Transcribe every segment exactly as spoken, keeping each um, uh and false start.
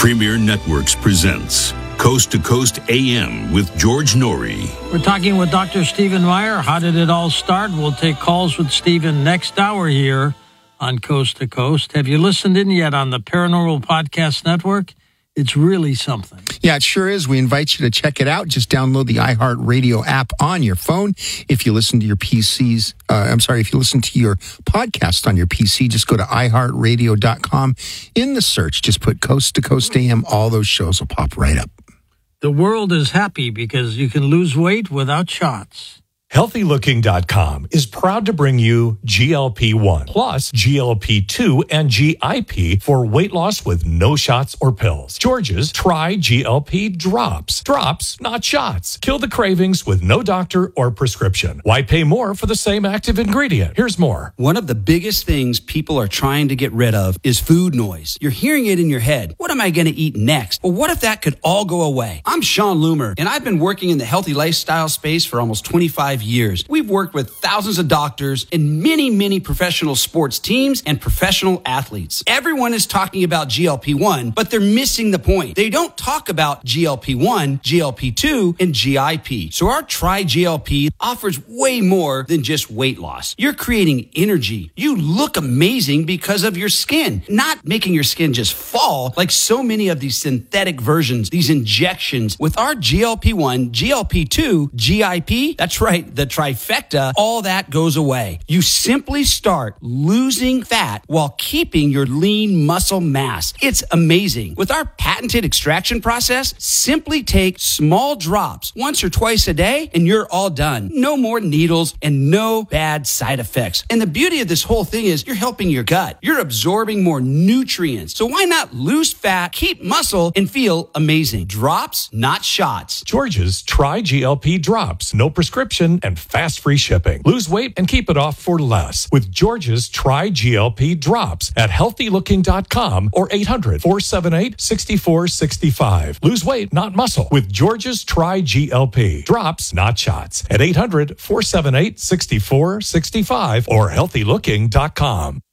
Premier Networks presents Coast to Coast A M with George Norrie. We're talking with Doctor Stephen Meyer. How did it all start? We'll take calls with Stephen next hour here on Coast to Coast. Have you listened in yet on the Paranormal Podcast Network? It's really something. Yeah, it sure is. We invite you to check it out. Just download the iHeartRadio app on your phone. If you listen to your P Cs, uh, I'm sorry, if you listen to your podcast on your P C, just go to i heart radio dot com. In the search, just put Coast to Coast A M. All those shows will pop right up. The world is happy because you can lose weight without shots. Healthy Looking dot com is proud to bring you G L P one plus G L P two and G I P for weight loss with no shots or pills. George's Try G L P Drops. Drops, not shots. Kill the cravings with no doctor or prescription. Why pay more for the same active ingredient? Here's more. One of the biggest things people are trying to get rid of is food noise. You're hearing it in your head. What am I going to eat next? Well, what if that could all go away? I'm Sean Loomer, and I've been working in the healthy lifestyle space for almost twenty-five years. We've worked with thousands of doctors and many, many professional sports teams and professional athletes. Everyone is talking about G L P one, but they're missing the point. They don't talk about G L P one, G L P two, and G I P. So our Try G L P offers way more than just weight loss. You're creating energy. You look amazing because of your skin, not making your skin just fall like so many of these synthetic versions, these injections. With our G L P one, G L P two, G I P, that's right, the trifecta, all that goes away. You simply start losing fat while keeping your lean muscle mass. It's amazing. With our patented extraction process, simply take small drops once or twice a day and you're all done. No more needles and no bad side effects. And the beauty of this whole thing is you're helping your gut. You're absorbing more nutrients. So why not lose fat, keep muscle, and feel amazing? Drops, not shots. George's Try G L P Drops. No prescription and fast free shipping. Lose weight and keep it off for less with George's Try G L P Drops at healthy looking dot com or eight hundred, four seven eight, six four six five. Lose weight, not muscle with George's Try G L P Drops, not shots at eight hundred, four seven eight, six four six five or healthy looking dot com.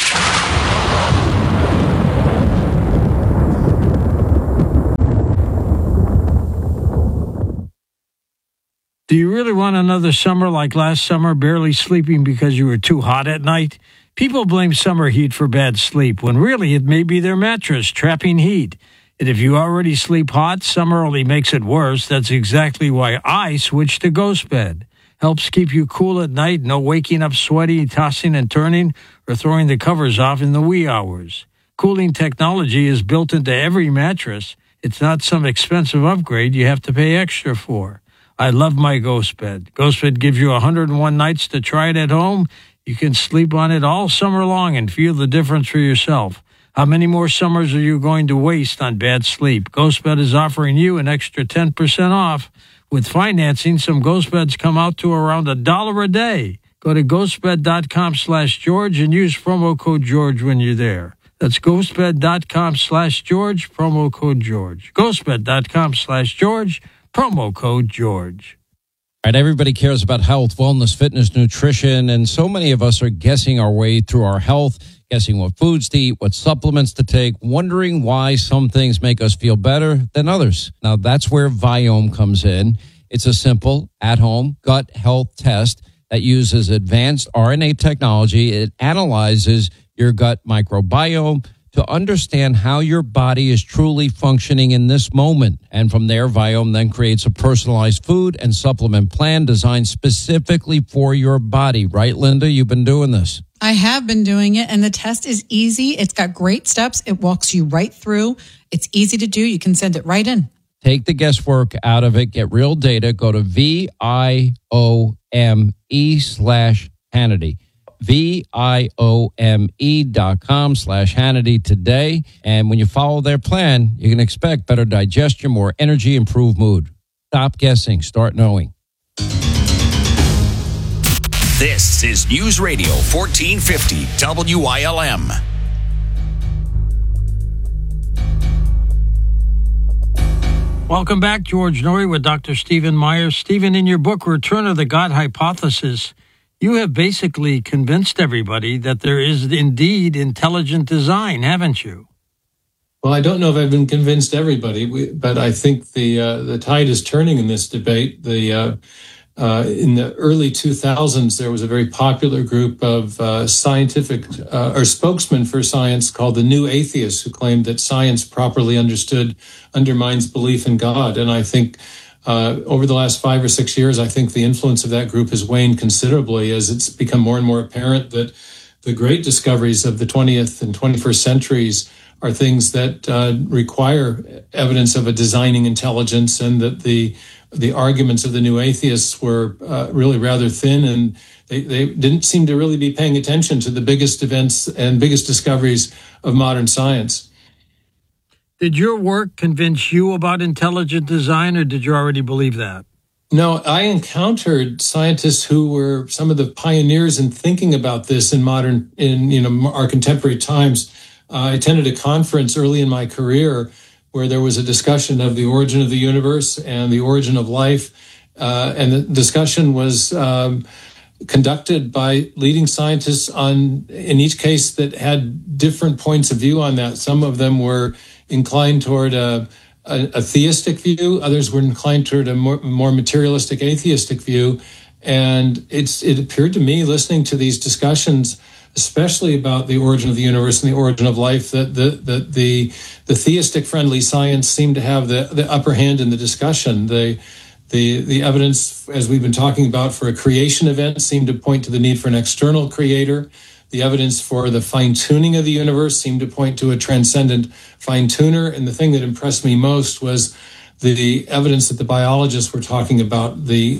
Do you really want another summer like last summer, barely sleeping because you were too hot at night? People blame summer heat for bad sleep, when really it may be their mattress trapping heat. And if you already sleep hot, summer only makes it worse. That's exactly why I switched to Ghost Bed. Helps keep you cool at night, no waking up sweaty, tossing and turning, or throwing the covers off in the wee hours. Cooling technology is built into every mattress. It's not some expensive upgrade you have to pay extra for. I love my Ghost Bed. Ghost Bed gives you one hundred one nights to try it at home. You can sleep on it all summer long and feel the difference for yourself. How many more summers are you going to waste on bad sleep? Ghost Bed is offering you an extra ten percent off. With financing, some Ghost Beds come out to around a dollar a day. Go to ghostbed.com slash George and use promo code George when you're there. That's ghostbed.com slash George, promo code George. ghostbed.com slash George. Promo code George. All right, everybody cares about health, wellness, fitness, nutrition, and so many of us are guessing our way through our health, guessing what foods to eat, what supplements to take, wondering why some things make us feel better than others. Now, that's where Viome comes in. It's a simple, at-home gut health test that uses advanced R N A technology. It analyzes your gut microbiome to understand how your body is truly functioning in this moment. And from there, Viome then creates a personalized food and supplement plan designed specifically for your body. Right, Linda? You've been doing this. I have been doing it, and the test is easy. It's got great steps. It walks you right through. It's easy to do. You can send it right in. Take the guesswork out of it. Get real data. Go to V-I-O-M-E slash Hannity. V-I-O-M-E dot com slash Hannity today. And when you follow their plan, you can expect better digestion, more energy, improved mood. Stop guessing. Start knowing. This is News Radio fourteen fifty W I L M. Welcome back, George Norrie with Doctor Stephen Meyer. Stephen, in your book, Return of the God Hypothesis, you have basically convinced everybody that there is indeed intelligent design, haven't you? Well, I don't know if I've been convinced everybody, but I think the uh, the tide is turning in this debate. The uh, uh, in the early two thousands, there was a very popular group of uh, scientific uh, or spokesmen for science called the New Atheists, who claimed that science properly understood undermines belief in God. And I think uh, over the last five or six years, I think the influence of that group has waned considerably as it's become more and more apparent that the great discoveries of the twentieth and twenty-first centuries are things that uh, require evidence of a designing intelligence, and that the the arguments of the New Atheists were uh, really rather thin, and they, they didn't seem to really be paying attention to the biggest events and biggest discoveries of modern science. Did your work convince you about intelligent design, or did you already believe that? No, I encountered scientists who were some of the pioneers in thinking about this in modern, in you know, our contemporary times. Uh, I attended a conference early in my career where there was a discussion of the origin of the universe and the origin of life. Uh, and the discussion was um, conducted by leading scientists on, in each case, that had different points of view on that. Some of them were inclined toward a, a, a theistic view. Others were inclined toward a more, more materialistic, atheistic view. And it's it appeared to me, listening to these discussions, especially about the origin of the universe and the origin of life, that the the the, the theistic friendly science seemed to have the, the upper hand in the discussion. The the the evidence, as we've been talking about, for a creation event seemed to point to the need for an external creator. The evidence for the fine-tuning of the universe seemed to point to a transcendent fine-tuner. And the thing that impressed me most was the evidence that the biologists were talking about, the,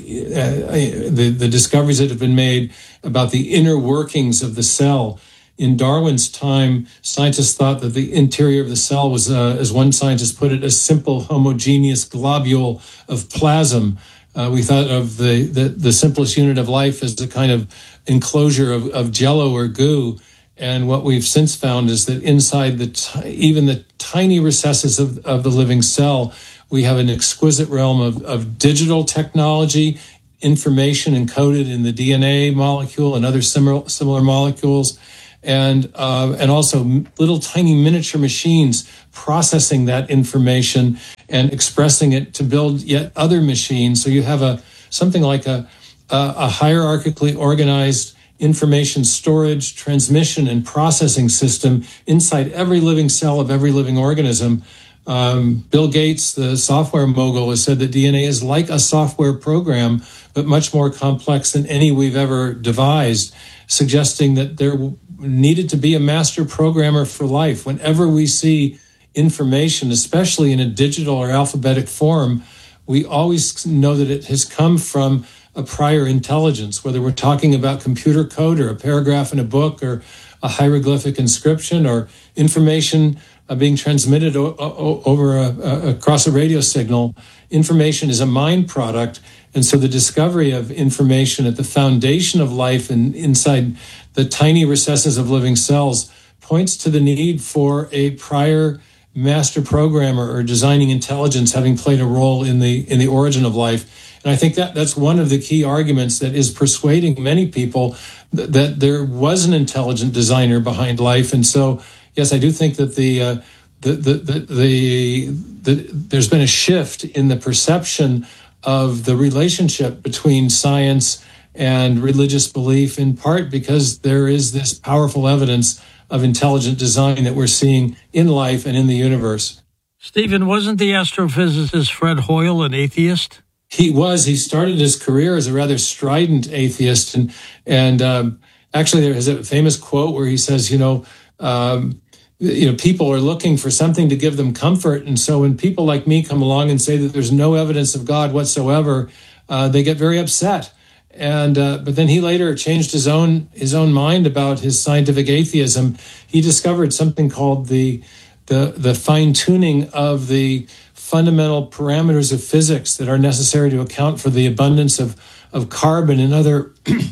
uh, the the discoveries that have been made about the inner workings of the cell. In Darwin's time, scientists thought that the interior of the cell was, uh, as one scientist put it, a simple homogeneous globule of plasm. Uh, we thought of the, the, the simplest unit of life as a kind of enclosure of, of jello or goo. And what we've since found is that inside the t- even the tiny recesses of, of the living cell, we have an exquisite realm of, of digital technology, information encoded in the D N A molecule and other similar similar molecules, and uh, and also little tiny miniature machines processing that information and expressing it to build yet other machines. So you have a something like a a, a hierarchically organized information storage, transmission, and processing system inside every living cell of every living organism. Um, Bill Gates, the software mogul, has said that D N A is like a software program, but much more complex than any we've ever devised, suggesting that there needed to be a master programmer for life. Whenever we see information, especially in a digital or alphabetic form, we always know that it has come from a prior intelligence, whether we're talking about computer code or a paragraph in a book or a hieroglyphic inscription or information Uh, being transmitted o- o- over a, a, across a radio signal. Information is a mind product, and so the discovery of information at the foundation of life and inside the tiny recesses of living cells points to the need for a prior master programmer or designing intelligence having played a role in the in the origin of life. And I think that that's one of the key arguments that is persuading many people th- that there was an intelligent designer behind life. And so, yes, I do think that the, uh, the, the, the, the, the, there's been a shift in the perception of the relationship between science and religious belief, in part because there is this powerful evidence of intelligent design that we're seeing in life and in the universe. Stephen, wasn't the astrophysicist Fred Hoyle an atheist? He was. He started his career as a rather strident atheist. And, and um, actually, there is a famous quote where he says, you know, um, you know, people are looking for something to give them comfort. And so when people like me come along and say that there's no evidence of God whatsoever, uh, they get very upset. And uh, but then he later changed his own his own mind about his scientific atheism. He discovered something called the the the fine-tuning of the fundamental parameters of physics that are necessary to account for the abundance of of carbon and other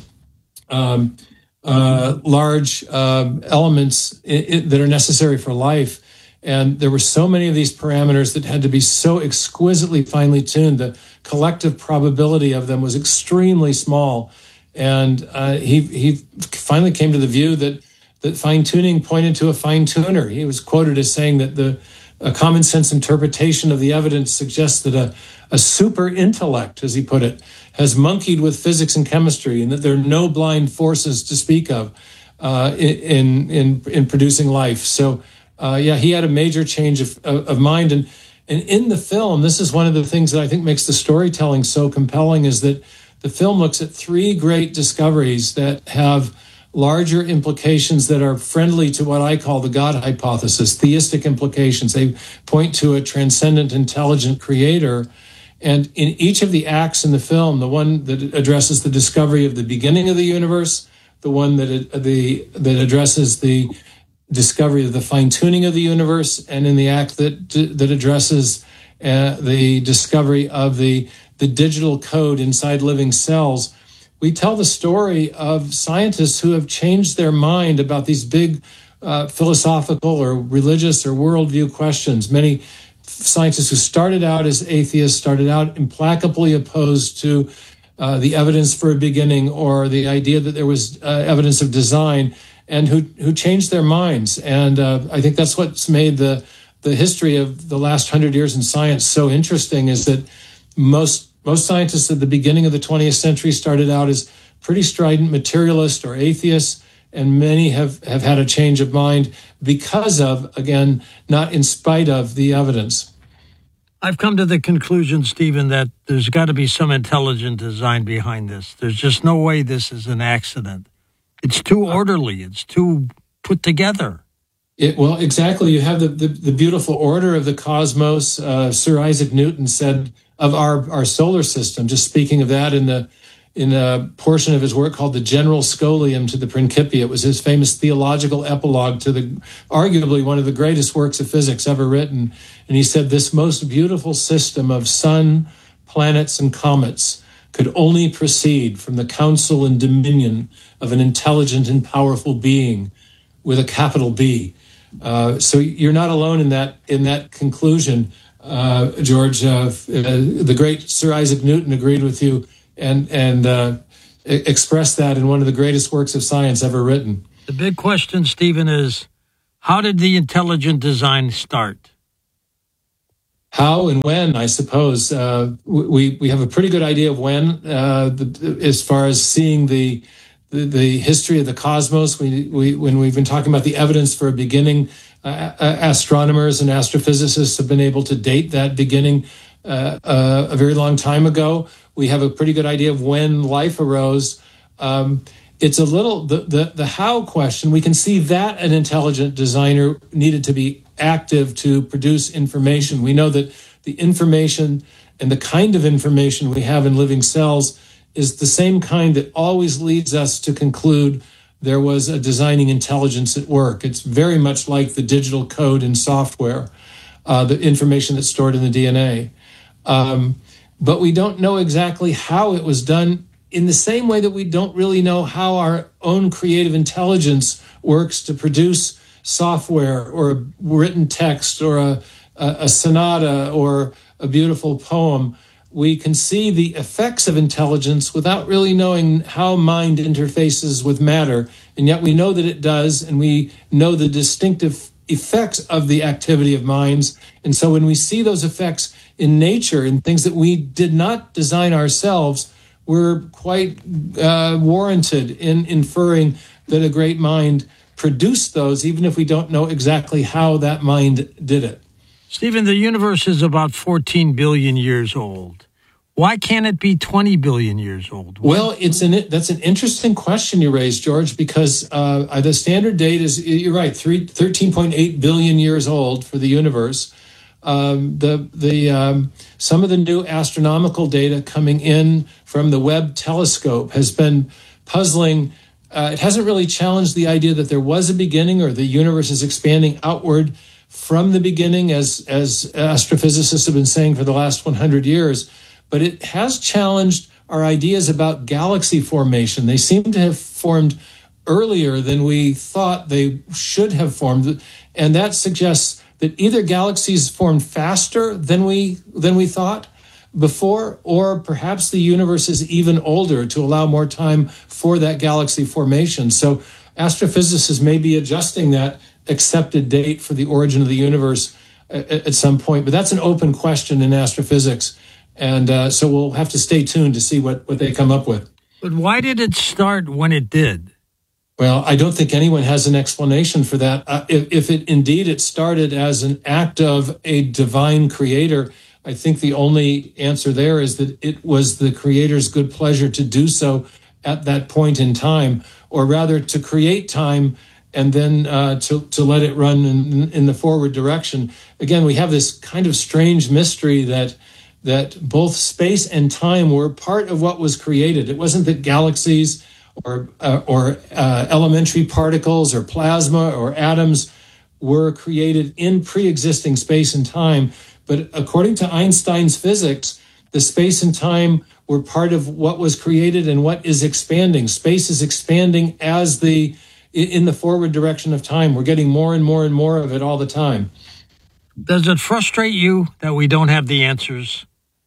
um, uh, large uh, elements I- I- that are necessary for life. And there were so many of these parameters that had to be so exquisitely finely tuned. The collective probability of them was extremely small. And uh, he he finally came to the view that, that fine-tuning pointed to a fine-tuner. He was quoted as saying that the a common sense interpretation of the evidence suggests that a, a super intellect, as he put it, has monkeyed with physics and chemistry, and that there are no blind forces to speak of uh, in, in in producing life. So, uh, yeah, he had a major change of, of, of mind. And, and in the film, this is one of the things that I think makes the storytelling so compelling, is that the film looks at three great discoveries that have larger implications that are friendly to what I call the God hypothesis, theistic implications. They point to a transcendent, intelligent creator. And in each of the acts in the film, the one that addresses the discovery of the beginning of the universe, the one that it, the that addresses the discovery of the fine-tuning of the universe, and in the act that that addresses uh, the discovery of the the digital code inside living cells, we tell the story of scientists who have changed their mind about these big uh, philosophical or religious or worldview questions. Many scientists who started out as atheists, started out implacably opposed to uh, the evidence for a beginning or the idea that there was uh, evidence of design, and who who changed their minds. And uh, I think that's what's made the the history of the last hundred years in science so interesting, is that most Most scientists at the beginning of the twentieth century started out as pretty strident materialists or atheists, and many have, have had a change of mind because of, again, not in spite of the evidence. I've come to the conclusion, Stephen, that there's got to be some intelligent design behind this. There's just no way this is an accident. It's too orderly. It's too put together. It, well, exactly. You have the, the, the beautiful order of the cosmos. Uh, Sir Isaac Newton said of our, our solar system, just speaking of that in the in a portion of his work called the General Scholium to the Principia. It was his famous theological epilogue to the arguably one of the greatest works of physics ever written. And he said, this most beautiful system of sun, planets, and comets could only proceed from the counsel and dominion of an intelligent and powerful being with a capital B. Uh, so you're not alone in that in that conclusion. Uh, George, uh, uh, the great Sir Isaac Newton agreed with you and and uh, expressed that in one of the greatest works of science ever written. The big question, Stephen, is how did the intelligent design start? How and when, I suppose. Uh, we, we have a pretty good idea of when, uh, the, as far as seeing the, the the history of the cosmos. We, we when we've been talking about the evidence for a beginning, Uh, astronomers and astrophysicists have been able to date that beginning uh, uh, a very long time ago. We have a pretty good idea of when life arose. Um, it's a little, the, the, the how question, we can see that an intelligent designer needed to be active to produce information. We know that the information and the kind of information we have in living cells is the same kind that always leads us to conclude there was a designing intelligence at work. It's very much like the digital code in software, uh, the information that's stored in the D N A. Um, but we don't know exactly how it was done, in the same way that we don't really know how our own creative intelligence works to produce software or a written text or a, a, a sonata or a beautiful poem. We can see the effects of intelligence without really knowing how mind interfaces with matter. And yet we know that it does, and we know the distinctive effects of the activity of minds. And so when we see those effects in nature, in things that we did not design ourselves, we're quite uh, warranted in inferring that a great mind produced those, even if we don't know exactly how that mind did it. Stephen, the universe is about fourteen billion years old. Why can't it be twenty billion years old? What? Well, it's an that's an interesting question you raised, George, because uh, the standard date is, you're right, thirteen point eight billion years old for the universe. Um, the the um, some of the new astronomical data coming in from the Webb telescope has been puzzling. Uh, it hasn't really challenged the idea that there was a beginning or the universe is expanding outward from the beginning, as as astrophysicists have been saying for the last one hundred years. But it has challenged our ideas about galaxy formation. They seem to have formed earlier than we thought they should have formed. And that suggests that either galaxies formed faster than we than we thought before, or perhaps the universe is even older to allow more time for that galaxy formation. So astrophysicists may be adjusting that accepted date for the origin of the universe at, at some point. But that's an open question in astrophysics. And uh, so we'll have to stay tuned to see what, what they come up with. But why did it start when it did? Well, I don't think anyone has an explanation for that. Uh, if, if it indeed it started as an act of a divine creator, I think the only answer there is that it was the creator's good pleasure to do so at that point in time, or rather to create time and then uh, to, to let it run in, in the forward direction. Again, we have this kind of strange mystery that that both space and time were part of what was created. It wasn't that galaxies or uh, or uh, elementary particles or plasma or atoms were created in pre-existing space and time, but according to Einstein's physics, the space and time were part of what was created and what is expanding. Space is expanding as the in the forward direction of time. We're getting more and more and more of it all the time. Does it frustrate you that we don't have the answers?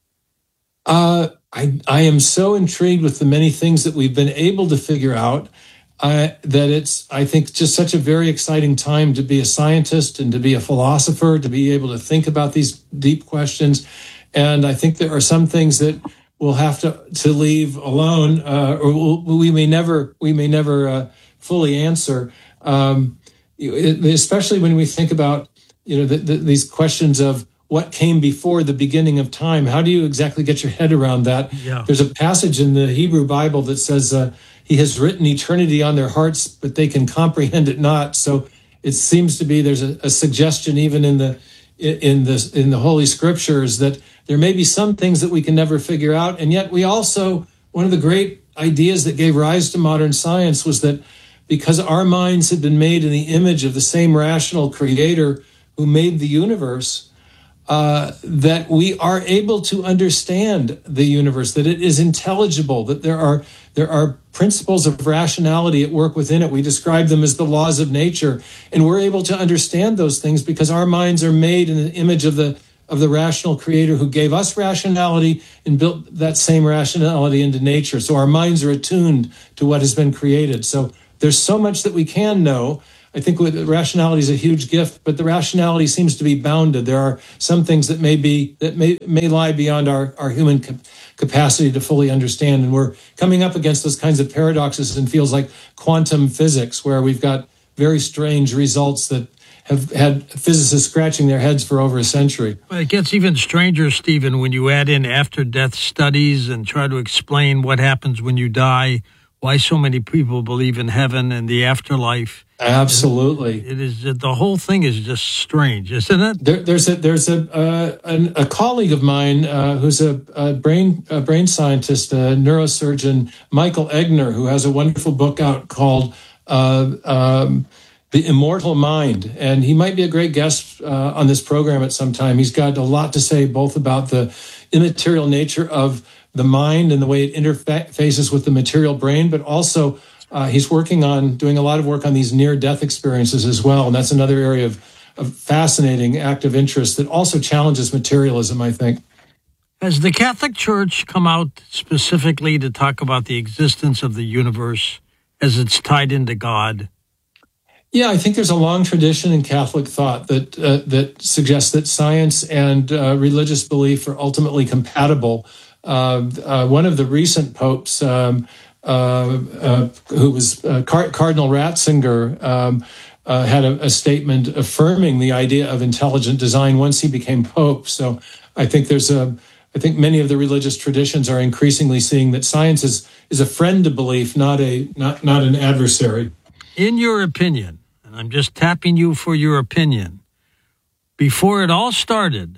Uh, I I am so intrigued with the many things that we've been able to figure out uh, that it's, I think, just such a very exciting time to be a scientist and to be a philosopher, to be able to think about these deep questions. And I think there are some things that we'll have to, to leave alone, uh, or we'll, we may never we may never uh, fully answer. Um, especially when we think about you know the, the, these questions of what came before the beginning of time. How do you exactly get your head around that? Yeah. There's a passage in the Hebrew Bible that says, uh, he has written eternity on their hearts, but they can comprehend it not. So it seems to be there's a, a suggestion even in the in the, in the Holy Scriptures that there may be some things that we can never figure out. And yet we also, one of the great ideas that gave rise to modern science was that because our minds had been made in the image of the same rational creator who made the universe, Uh, that we are able to understand the universe, that it is intelligible, that there are there are principles of rationality at work within it. We describe them as the laws of nature, and we're able to understand those things because our minds are made in the image of the of the rational creator who gave us rationality and built that same rationality into nature. So our minds are attuned to what has been created. So there's so much that we can know. I think rationality is a huge gift, but the rationality seems to be bounded. There are some things that may be that may may lie beyond our, our human capacity to fully understand. And we're coming up against those kinds of paradoxes in fields like quantum physics, where we've got very strange results that have had physicists scratching their heads for over a century. Well, it gets even stranger, Stephen, when you add in after-death studies and try to explain what happens when you die, why so many people believe in heaven and the afterlife. Absolutely, it is. The whole thing is just strange, isn't it? There, there's a there's a uh, an, a colleague of mine uh, who's a, a brain a brain scientist, a neurosurgeon, Michael Egner, who has a wonderful book out called uh, um, "The Immortal Mind," and he might be a great guest uh, on this program at some time. He's got a lot to say both about the immaterial nature of the mind and the way it interfaces with the material brain, but also Uh, he's working on doing a lot of work on these near-death experiences as well. And that's another area of, of fascinating active interest that also challenges materialism, I think. Has the Catholic Church come out specifically to talk about the existence of the universe as it's tied into God? Yeah, I think there's a long tradition in Catholic thought that uh, that suggests that science and uh, religious belief are ultimately compatible. Uh, uh, one of the recent popes, um, Uh, uh, who was uh, Car- Cardinal Ratzinger, um, uh, had a, a statement affirming the idea of intelligent design once he became Pope. So I think there's a, I think many of the religious traditions are increasingly seeing that science is is a friend to belief, not a not not an adversary. In your opinion, and I'm just tapping you for your opinion, before it all started,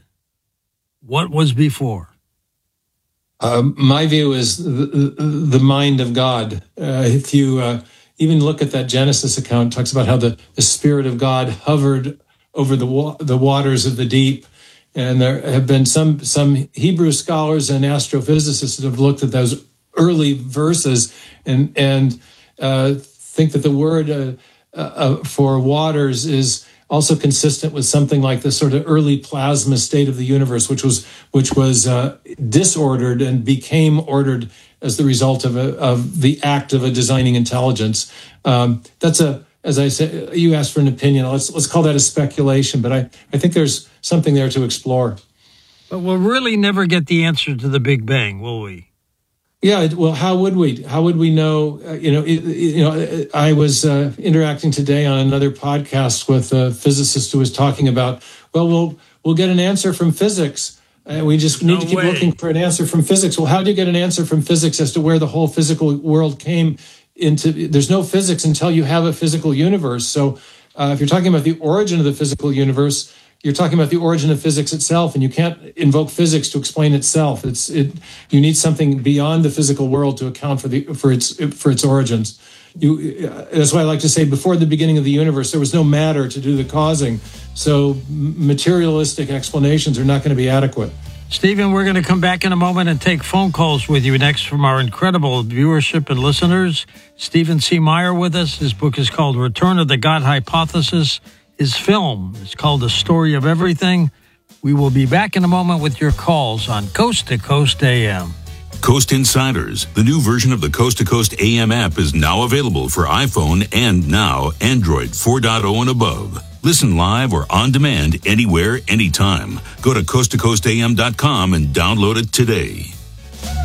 what was before? Uh, my view is the, the mind of God. Uh, if you uh, even look at that Genesis account, it talks about how the, the Spirit of God hovered over the wa- the waters of the deep. And there have been some some Hebrew scholars and astrophysicists that have looked at those early verses and and uh, think that the word uh, uh, for waters is also consistent with something like the sort of early plasma state of the universe, which was which was uh, disordered and became ordered as the result of a, of the act of a designing intelligence. Um, that's a as I said, you asked for an opinion. Let's let's call that a speculation, but I, I think there's something there to explore. But we'll really never get the answer to the Big Bang, will we? Yeah, well, how would we? How would we know? Uh, you know, it, you know. I was uh, interacting today on another podcast with a physicist who was talking about, well, we'll we'll get an answer from physics. Uh, we just need No to keep way. looking for an answer from physics. Well, how do you get an answer from physics as to where the whole physical world came into? There's no physics until you have a physical universe. So, uh, if you're talking about the origin of the physical universe, you're talking about the origin of physics itself, and you can't invoke physics to explain itself. It's it. You need something beyond the physical world to account for the for its for its origins. You. That's why I like to say, before the beginning of the universe, there was no matter to do the causing. So materialistic explanations are not going to be adequate. Stephen, we're going to come back in a moment and take phone calls with you next from our incredible viewership and listeners. Stephen C. Meyer with us. His book is called Return of the God Hypothesis. His film is called The Story of Everything. We will be back in a moment with your calls on Coast to Coast A M. Coast Insiders, the new version of the Coast to Coast A M app, is now available for iPhone and now Android four point oh and above. Listen live or on demand anywhere, anytime. Go to coast to coast a m dot com and download it today.